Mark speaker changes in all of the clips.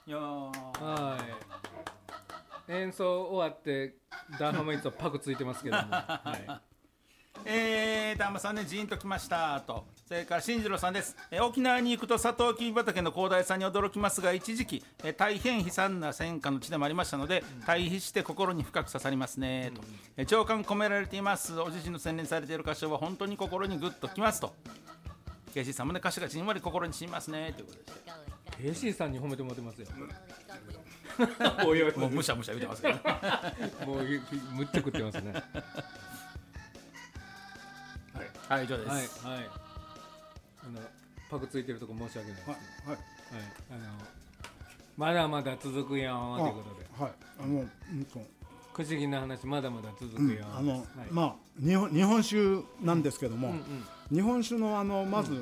Speaker 1: いや
Speaker 2: はい演奏終わってダーハマイツはパクついてますけども、はい、
Speaker 1: ダーマさんねジーンときましたと。それから進次郎さんです。沖縄に行くとサトウキビ畑の広大さに驚きますが、一時期大変悲惨な戦火の地でもありましたので、対比して心に深く刺さりますねと、長官込められていますおじじの洗練されている歌唱は本当に心にグッときますと。ケイシーさんもね歌詞がじんわり心にしみますねということでして、
Speaker 2: ケイシーさんに褒めてもらってますよ
Speaker 1: もうむしゃむしゃ言ってますけど
Speaker 2: もうむっちゃ食ってますね
Speaker 1: はい、以上です。
Speaker 2: はいはい、パクついてるとこ申し訳ないです、ね、
Speaker 3: はい、はい、
Speaker 2: まだまだ続くやんということで、
Speaker 3: はい、
Speaker 2: 不思議な話まだまだ続くやん、はい、
Speaker 3: まあ日本酒なんですけども、日本酒のまず、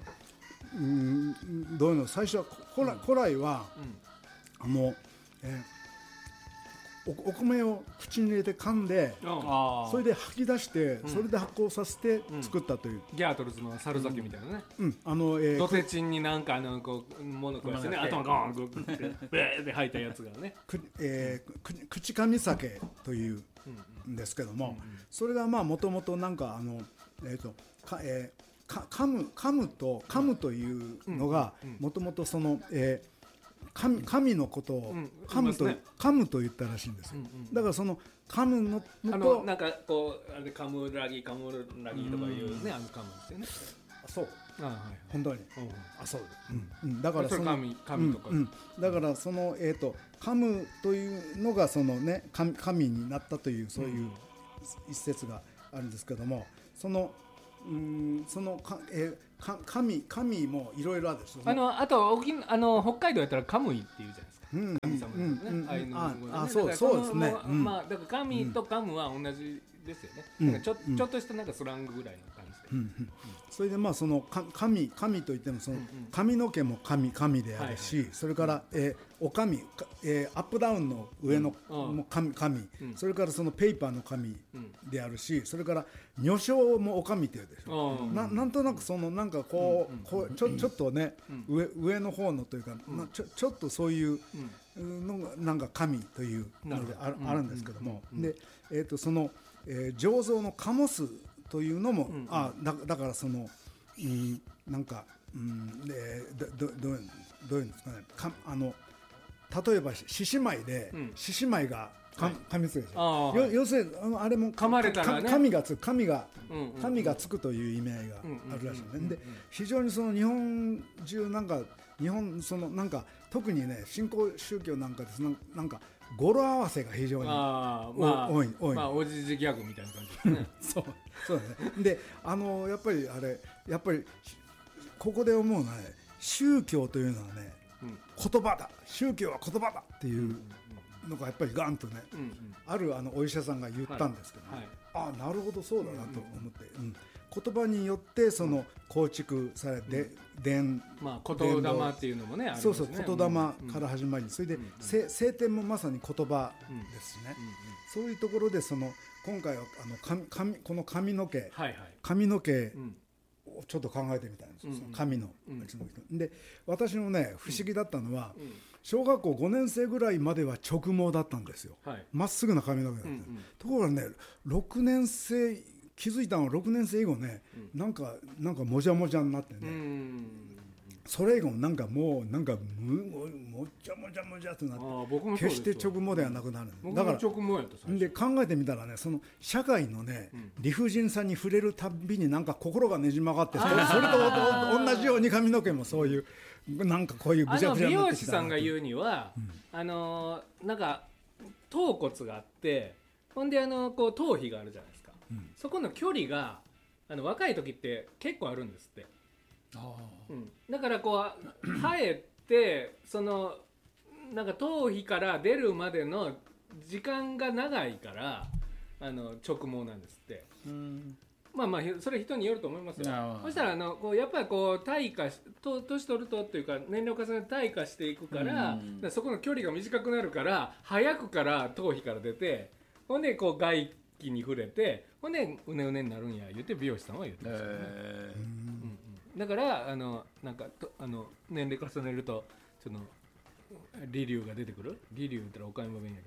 Speaker 3: どういうの最初は古来は、お米を口に入れて噛んで、それで吐き出して、それで発酵させて作ったという、
Speaker 2: ギャートルズの猿酒みたいなね、
Speaker 3: ド
Speaker 2: テチンになんかこう物食わしてね、頭ゴーンゴーンってベーって吐いたやつがね、
Speaker 3: 口噛み酒というんですけども、それがまあもともとなんか噛むというのがもともとその神のことを噛むと言ったらしいんですよ。だからその噛むのと
Speaker 2: なんかこうあれカムラギとかいうね噛むですよね。
Speaker 3: そう、
Speaker 2: はい、
Speaker 3: 本当に、そう、
Speaker 2: だからその神とか、
Speaker 3: だからその噛むというのがそのね神になったというそういう一説があるんですけども、その神もいろいろあるでしょ。
Speaker 2: あと北海道やったらカムイっていうじゃないですか、神様ですね、ああいうの
Speaker 3: そうですね。
Speaker 2: まあだから神とカムは同じですよね。なんかちょっとしたなんかスラングぐらいの感じで。
Speaker 3: それでまあその神といってもその髪の毛も神であるし、それからお神アップダウンの上のも神、それからそのペーパーの神であるし、それから女性もお神っていうでしょ。なんとなくそのなんかこうちょっとね上の方のというかちょっとそういうのがなんか神というのであるんですけども、でその醸造のカモスというのもだからそのなんかどういうんですかね、例えば獅子舞で獅子舞が噛みつくでしょ。要するにあれも
Speaker 2: 噛まれたらね
Speaker 3: 神がつくという意味合いがあるらしいね。で非常にその日本中なんかそのなんか特にね新興宗教なんかですなんか語呂合わせが非常に多い。
Speaker 2: まあおじじギャグみたいな感じですね。
Speaker 3: そうだね。でやっぱりここで思うのはね、宗教というのはね、言葉だ、宗教は言葉だっていうのがやっぱりガンとね、あるお医者さんが言ったんですけど、なるほどそうだなと思って、言葉によってその構築されて言
Speaker 2: 霊っていうのもね、あるんですね。
Speaker 3: そう言霊から始まり、それで聖典もまさに言葉ですね。そういうところでその今回はこの髪の毛をちょっと考えてみたいんですよ。髪ので、私もね不思議だったのは、小学校5年生ぐらいまでは直毛だったんですよ。まっすぐな髪の毛だった。ところがね6年生気づいたのは6年生以後ね、なんかもじゃもじゃになってね、それ以後なんかもうなんかもじゃもじゃってなって、決して直毛ではなくなる。だからで考えてみたらね、その社会のね理不尽さに触れるたびになんか心がねじ曲がって、それと同じように髪の毛もそういうなんかこういうぐちゃぐちゃになってきた。
Speaker 2: 美容師さんが言うにはなんか頭骨があって、ほんでこう頭皮があるじゃないですか。そこの距離が若い時って結構あるんですって。だからこう生えてそのなんか頭皮から出るまでの時間が長いから直毛なんですって。まあそれ人によると思いますよ。そしたらこうやっぱりこう退化年取るとっていうか年齢を重ねて退化していくから、そこの距離が短くなるから早くから頭皮から出て、ほんでこう外気に触れて、ほんでうねうねになるんや言って美容師さんは言ってますよね。だからなんか年齢重ねるとそのリリュウが出てくる。リリュウって言ったら岡山弁やけ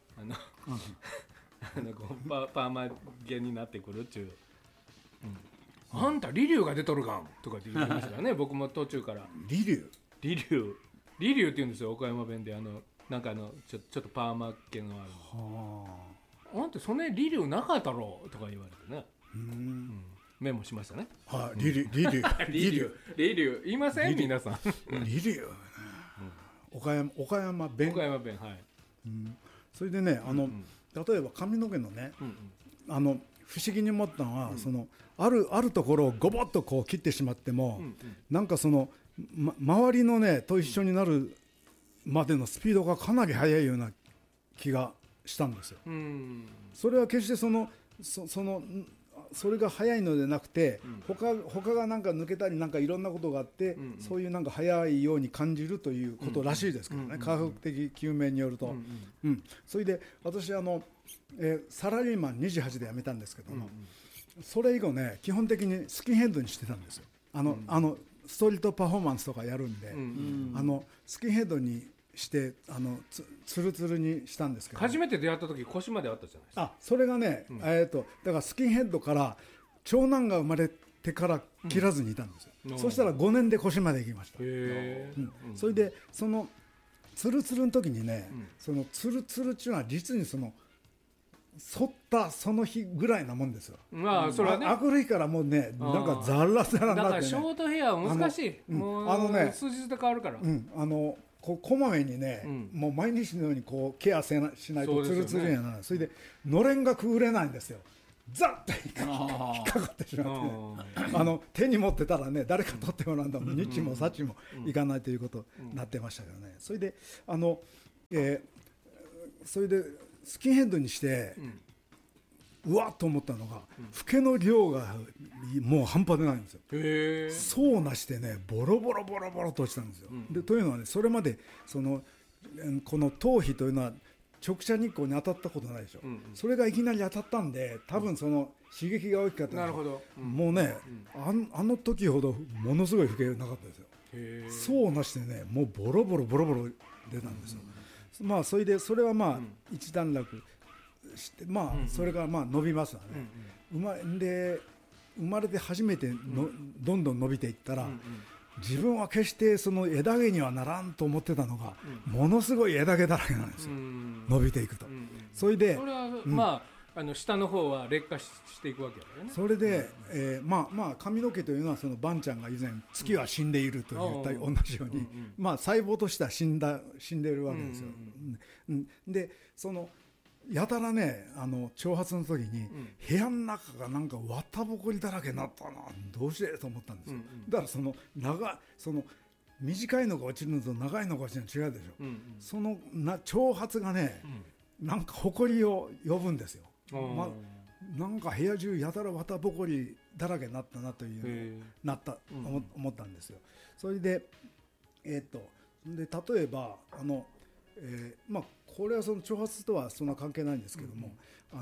Speaker 2: どこうパーマ毛になってくるっちゅう、あんたリリュウが出とるがんとかって言いましたからね僕も途中から
Speaker 3: リリュウ
Speaker 2: リリュウって言うんですよ岡山弁で。なんかちょっとパーマ毛のあるあんたそれリリュウなかったろとか言われてね。メモしましたね。
Speaker 3: はい、リリュウ
Speaker 2: リリュウ言いません皆さん。
Speaker 3: リリュウ、岡山弁。
Speaker 2: 岡山弁、はい。
Speaker 3: それでね例えば髪の毛のね、不思議に思ったのは、あるところをゴボッとこう切ってしまっても、なんか周りのねと一緒になるまでのスピードがかなり速いような気がしたんですよ。それは決してそれが速いのでなくて、他がなんか抜けたりなんかいろんなことがあって、そういうなんか速いように感じるということらしいですけどね、科学的究明によると。それで私サラリーマン28で辞めたんですけども、それ以後ね基本的にスキンヘッドにしてたんですよ。ストリートパフォーマンスとかやるんで、スキンヘッドにしてツルツルにしたんですけど、
Speaker 2: 初めて出会った時腰まであったじゃないですか。
Speaker 3: それがね、だからスキンヘッドから長男が生まれてから切らずにいたんですよ。そしたら5年で腰まで行きました。それでツルツルの時にね、ツルツルっていうのは実に剃ったその日ぐらいなもんですよ。
Speaker 2: それはね、
Speaker 3: 明るいからもうねなんかザラザラになってね。
Speaker 2: だからショートヘアは難しい。もう数日で変わるから。こまめにね、もう毎日のようにこうケアしないとツルツルにはならない。それでのれんがくぐれないんですよ。ザッと引っかかってしまってね、手に持ってたらね誰か取ってもらうんだもん、日もさちもいかないということになってましたけどね。それでスキンヘッドにして、うわっと思ったのが、フケの量がもう半端でないんですよ。そうなしてねボロボロと落ちたんですよ。でというのはね、それまでこの頭皮というのは直射日光に当たったことないでしょ。それがいきなり当たったんで、多分刺激が大きかったんですよ。 なるほど。
Speaker 3: もうね、あの時ほどものすごいフケなかったですよ。そうなしてねもうボロボロ出たんですよ。それでそれは一段落して、それが伸びますわね。生まれて初めてどんどん伸びていったら、自分は決して枝毛にはならんと思ってたのが、ものすごい枝毛だらけなんですよ、伸びていくと。それで
Speaker 2: それは下の方は劣化していくわけだよね。
Speaker 3: それで、髪の毛というのはバンちゃんが以前月は死んでいると言った同じように、細胞としては死んでいるわけですよ。でやたらね長髪の時に、部屋の中がなんか綿ぼこりだらけになったな、どうしてと思ったんですよ。だから短いのが落ちるのと長いのが落ちるの違うでしょ。長髪がね、なんかほこりを呼ぶんですよ。なんか部屋中やたら綿ぼこりだらけになったなという思ったんですよ。それで例えばこれは長髪とはそんな関係ないんですけども、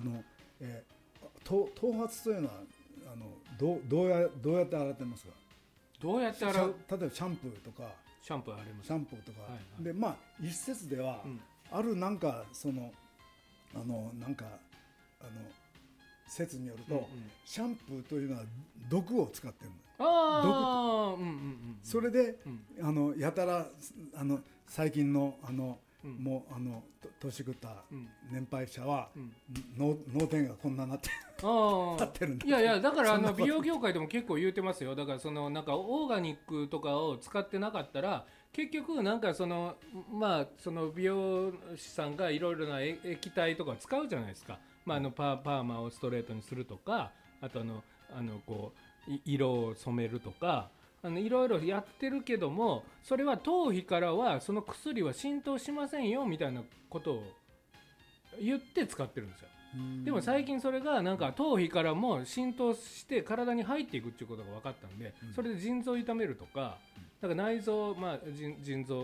Speaker 3: 頭髪というのはどうやって洗ってますか？
Speaker 2: どうやって洗う？
Speaker 3: 例えばシャンプーとか。
Speaker 2: シャンプーあります。
Speaker 3: シャンプーとか、で一説では、あるなんかなんか説によると、シャンプーというのは毒を使ってるの。それで、やたら最近のもう年食った年配者は、脳天がこんななってるんだ。
Speaker 2: いやだから美容業界でも結構言うてますよ。だからなんかオーガニックとかを使ってなかったら、結局なんか美容師さんがいろいろな液体とか使うじゃないですか。パーマをストレートにするとか、あとこう色を染めるとか、いろいろやってるけども、それは頭皮からはその薬は浸透しませんよみたいなことを言って使ってるんですよ。でも最近それがなんか頭皮からも浸透して体に入っていくっていうことが分かったんで、それで腎臓を痛めるとか、だから内臓、腎臓、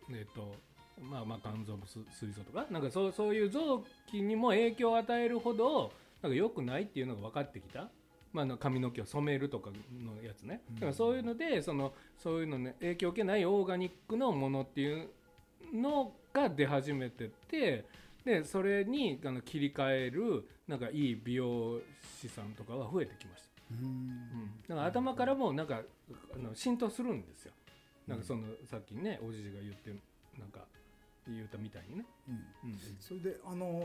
Speaker 2: 肝臓、膵臓とか、なんかそういう臓器にも影響を与えるほどなんか良くないっていうのが分かってきた。髪の毛を染めるとかのやつね。だからそういうのでそういうのね影響を受けないオーガニックのものっていうのが出始めてて、でそれに切り替えるなんかいい美容師さんとかが増えてきました。だから頭からもなんか浸透するんですよ。なんかそのさっきねおじいが言ってなんか言ったみたいにね。
Speaker 3: それで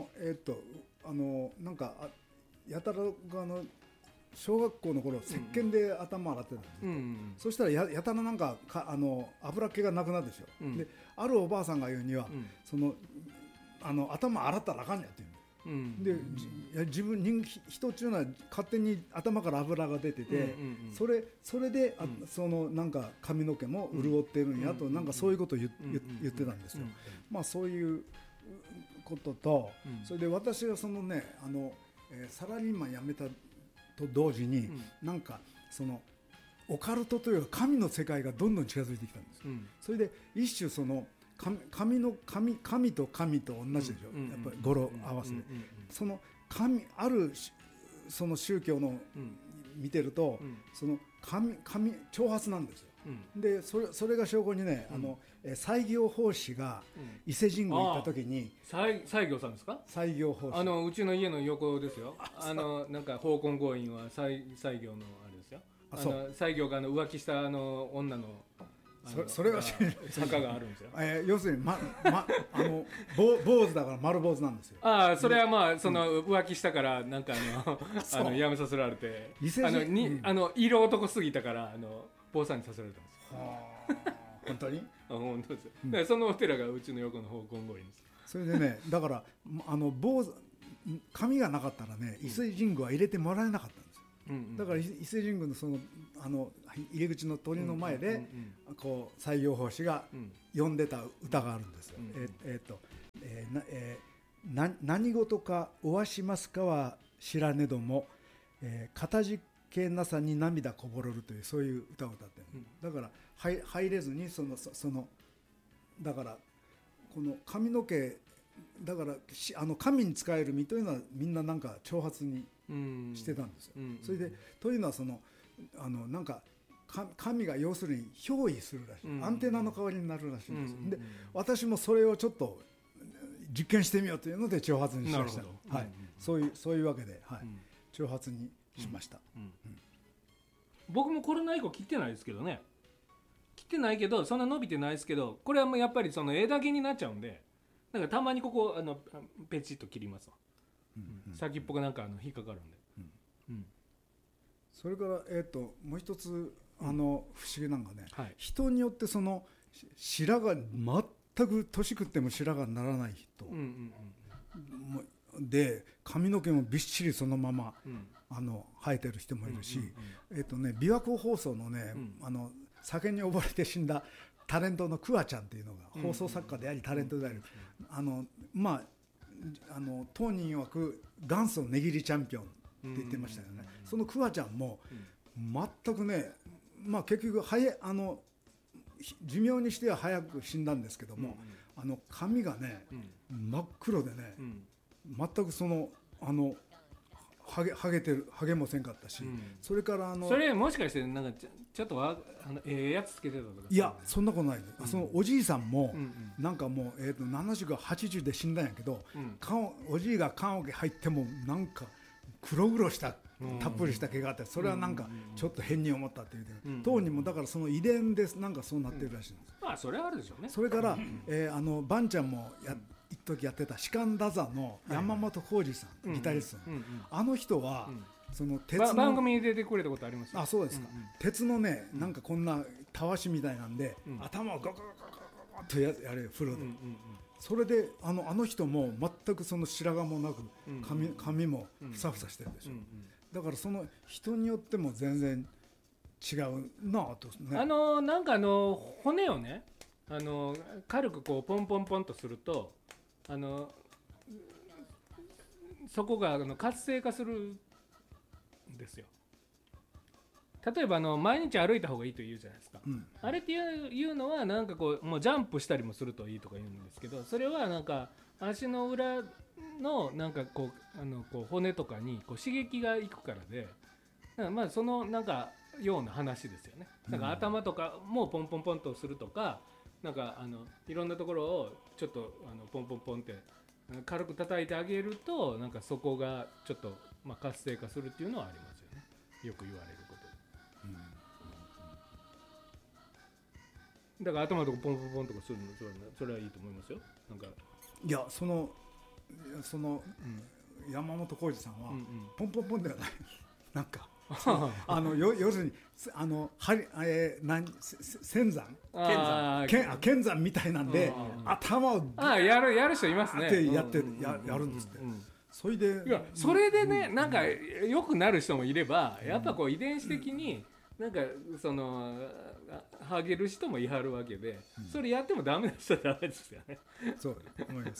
Speaker 3: なんかやたらが小学校の頃石鹸で頭洗ってたんですよ。そしたらやたらなんか油っ気がなくなるでしょ。であるおばあさんが言うには、その頭洗ったらあかんやって言う。で自分人っていうのは勝手に頭から油が出てて、それでそのなんか髪の毛も潤ってるんやと、なんかそういうことを言ってたんですよ。まあそういうことと、それで私がそのねサラリーマン辞めたと同時に、なんかそのオカルトというか神の世界がどんどん近づいてきたんですよ。それで一種その神と神と同じでしょ、やっぱり語呂合わせで、その神あるその宗教の見てると、その神挑発なんですよ。でそれが証拠にね、西行法師が伊勢神宮行った時に、
Speaker 2: 西行さんですか？
Speaker 3: 西行法師、
Speaker 2: うちの家の横ですよ。なんか宝根強引は西行のあれですよ。西行が浮気した女の
Speaker 3: それは知らない
Speaker 2: 坂があるんですよ。
Speaker 3: 要するに坊主だから丸坊主なんですよ。
Speaker 2: それはまあその浮気したからなんかやめさせられて、色男すぎたから坊さんにさせられたんですよ。
Speaker 3: 本当に？
Speaker 2: 本当ですよ。だからそのお寺がうちの横の宝根強引です。
Speaker 3: それでね、だから髪がなかったらね、伊勢神宮は入れてもらえなかったんですよ。だから伊勢神宮のその入り口の鳥の前でこう西行法師が読んでた歌があるんですよ。何事かおわしますかは知らねども、かたじけなさに涙こぼれるという、そういう歌を歌ってる。だから入れずにそのだからこの髪の毛だから神に仕える身というのはみんななんか挑発にしてたんですよ。それでというのはなんか神が要するに憑依するらしい、アンテナの代わりになるらしいんですよ。で私もそれをちょっと実験してみようというので挑発にしました。そういうわけで、挑発にしました。
Speaker 2: 僕もコロナ以降切ってないですけどね。切ってないけどそんな伸びてないですけど、これはもうやっぱりその枝毛になっちゃうんで、だからたまにここペチッと切りますわ。先っぽがなんか引っかかるんで。
Speaker 3: それからもう一つ不思議なのがね、人によってその白髪全く年食っても白髪にならない人、で髪の毛もびっしりそのまま生えてる人もいるし、琵琶湖放送のね、酒に溺れて死んだタレントのクワちゃんっていうのが放送作家でありタレントである、当人曰く元祖値切りチャンピオンって言ってましたよね。そのクワちゃんも全くね、結局寿命にしては早く死んだんですけども、髪がね、真っ黒でね、全くそのハゲもせんかったし、それから
Speaker 2: それもしかしてなんかちょっとやつつけてたとか？
Speaker 3: いやそんなことない、そのおじいさんもなんかもう70か80で死んだんやけど、おじいが棺桶入ってもなんか黒々したたっぷりした毛があって、それはなんかちょっと変に思ったっていう、当人もだからその遺伝でなんかそうなってるらしいんです。
Speaker 2: それはあるでしょうね。
Speaker 3: それからバンちゃんも一時やってた士官太座の山本浩二さん、ギタリスト、あの人はその鉄の
Speaker 2: 番組に出てくれたことありますよ。
Speaker 3: そうですか。鉄のね、なんかこんなたわしみたいなんで頭をガガガガガッとやれ風呂で、それであの人も全くその白髪もなく髪もふさふさしてるでしょ。だからその人によっても全然違うなぁとね。
Speaker 2: なんか骨をね軽くこうポンポンポンとするとそこが活性化するんですよ。例えば毎日歩いた方がいいと言うじゃないですか、あれっていうのはなんかこうもうジャンプしたりもするといいとか言うんですけど、それはなんか足の裏のなんかこう骨とかにこう刺激がいくからで、そのなんかような話ですよね。なんか頭とかもポンポンポンとするとか、 なんかいろんなところをちょっとポンポンポンって軽く叩いてあげるとなんかそこがちょっと、活性化するっていうのはありますよね。よく言われることで、だから頭のとこポンポンポンとかするのそれはいいと思いますよ。なんか
Speaker 3: いやその、山本浩二さんは、ポンポンポンではないなんか要するに仙山剣山みたいなんで頭を
Speaker 2: やる人いますね
Speaker 3: ってやるんですって。それで
Speaker 2: いやそれでねなんか良くなる人もいればやっぱこう遺伝子的になんかそのハゲる人もいはるわけで、それやってもダメな人はダメですよね。
Speaker 3: そう思います。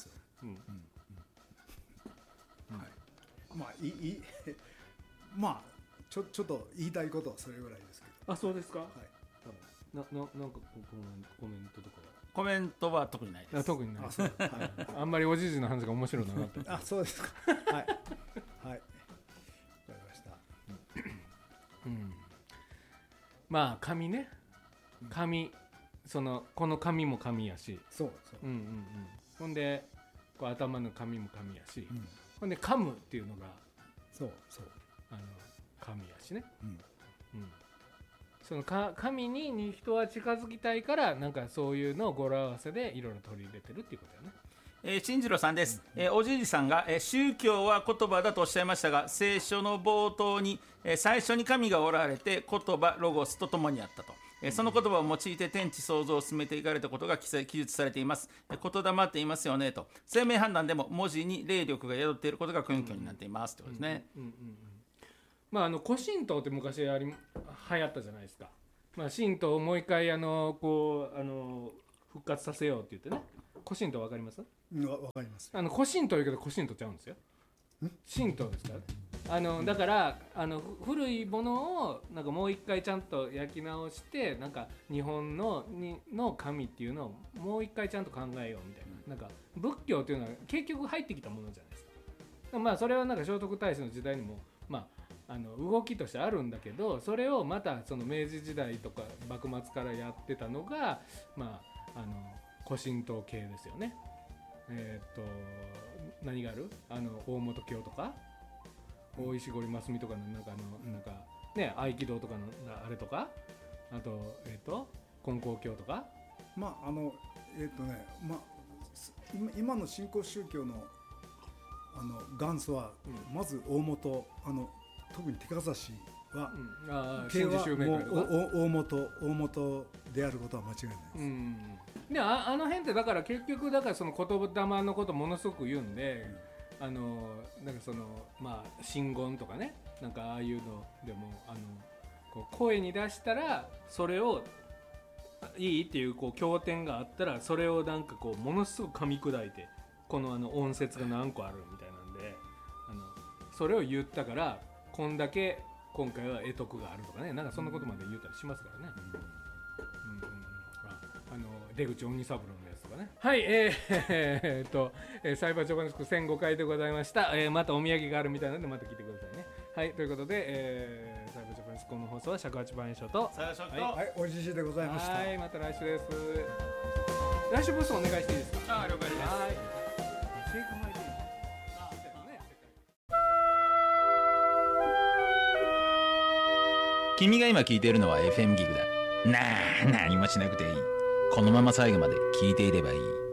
Speaker 3: ちょっと言いたいことはそれぐらいですけど。
Speaker 2: そうですか。はい。なんかコメントとか
Speaker 1: コメントは特にないです。
Speaker 2: 特にない。あんまりおじいじの話が面白いなって。
Speaker 3: そうですか。はい。わかりました。
Speaker 2: 髪ね。髪この髪も髪やし。
Speaker 3: そう。
Speaker 2: ほんでこう頭の髪も髪やし。ほんで噛むっていうのが
Speaker 3: そう
Speaker 2: 髪やしね。その神に人は近づきたいからなんかそういうのを語呂合わせでいろいろ取り入れてるっていうことだね。
Speaker 1: 進次郎さんです。おじいじさんが、宗教は言葉だとおっしゃいましたが、聖書の冒頭に、最初に神がおられて言葉ロゴスと共にあったと、その言葉を用いて天地創造を進めていかれたことが記述されています。言霊って言いますよねと。生命判断でも文字に霊力が宿っていることが根拠になっていますということですね。
Speaker 2: 古神道って昔流行ったじゃないですか。神道をもう一回復活させようって言ってね。古神道わかります？
Speaker 3: わかります。
Speaker 2: 古神道言うけど古神道ちゃうんですよ。神道ですからね。だから古いものをなんかもう一回ちゃんと焼き直してなんか日本の神っていうのをもう一回ちゃんと考えようみたいな。なんか仏教っていうのは結局入ってきたものじゃないですか。それはなんか聖徳太子の時代にも動きとしてあるんだけど、それをまたその明治時代とか幕末からやってたのが古神道系ですよね。何がある？大本教とか大石堀真澄とかのなんかね合気道とかのあれとか、あと金光教とか。
Speaker 3: 今の新興宗教の元祖はまず大本特に手かざしは系はもう大本であることは間違いないです。
Speaker 2: であの辺ってだから結局その言霊のことものすごく言うんで、なんかその真言とかね、なんかああいうのでもこう声に出したらそれをいいっていう経典があったらそれをなんかこうものすごく噛み砕いてこの音節が何個あるみたいなんでそれを言ったからこんだけ今回は得得があるとかね、なんかそんなことまで言ったりしますからね。出口鬼三郎のやつとかね。はい、サイバージョバネスク1005回でございました。またお土産があるみたいなのでまた聞いてくださいね。はい、ということで、サイバージョバネスクの放送は尺八番所と
Speaker 3: おじじでございました。
Speaker 2: はい、また来週です。来週ブースお願いしていいですか？
Speaker 1: 了解です。はい。
Speaker 4: 君が今聞いているのは FM ギグだ。何もしなくていい。このまま最後まで聞いていればいい。